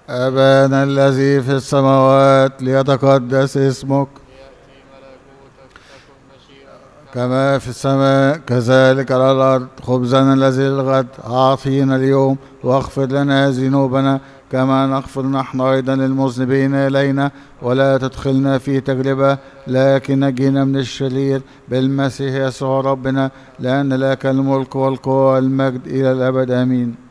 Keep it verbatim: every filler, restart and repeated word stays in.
أبانا الذي في السماوات ليتقدس اسمك كما في السماء كذلك على الأرض. خبزنا الذي للغد أعطينا اليوم، واغفر لنا ذنوبنا كما نغفر نحن أيضا للمذنبين إلينا، ولا تدخلنا في تجربة لكن نجينا من الشرير بالمسيح يسوع ربنا، لأن لك الملك والقوة والمجد إلى الأبد آمين.